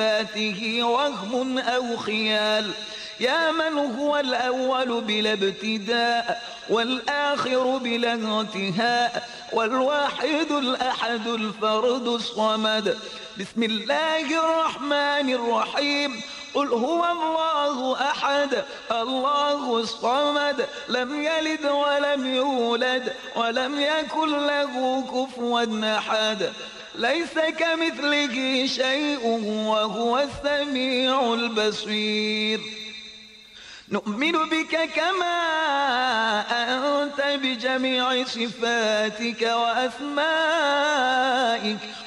صفاته وهم أو خيال. يا من هو الأول بلا ابتداء والآخر بلا انتهاء والواحد الأحد الفرد الصمد. بسم الله الرحمن الرحيم. قل هو الله أحد الله الصمد لم يلد ولم يولد ولم يكن له كفوا أحد. ليس كمثله شيء وهو السميع البصير. نؤمن بك كما أنت بجميع صفاتك وأسمائك